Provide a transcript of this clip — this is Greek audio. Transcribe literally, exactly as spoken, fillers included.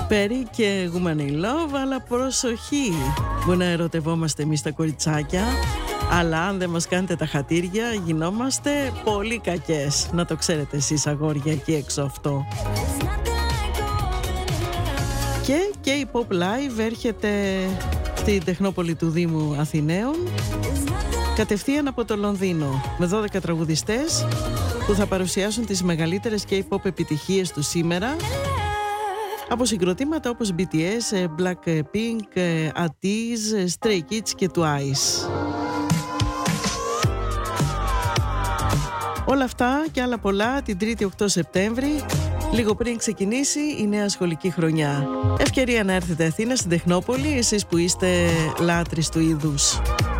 Περί και Woman in Love, αλλά προσοχή. Μπορεί να ερωτευόμαστε εμείς τα κοριτσάκια, αλλά αν δεν μας κάνετε τα χατήρια γινόμαστε πολύ κακές. Να το ξέρετε εσείς αγόρια εκεί έξω αυτό. Και K-pop Live έρχεται στην Τεχνόπολη του Δήμου Αθηναίων, κατευθείαν από το Λονδίνο, με δώδεκα τραγουδιστές που θα παρουσιάσουν τις μεγαλύτερες K-pop επιτυχίες του σήμερα, από συγκροτήματα όπως μπι τι ες, Blackpink, ατζ, Stray Kids και Twice. Όλα αυτά και άλλα πολλά την Τρίτη οκτώ Σεπτέμβρη, λίγο πριν ξεκινήσει η νέα σχολική χρονιά. Ευκαιρία να έρθετε Αθήνα στην Τεχνόπολη, εσείς που είστε λάτρεις του είδους.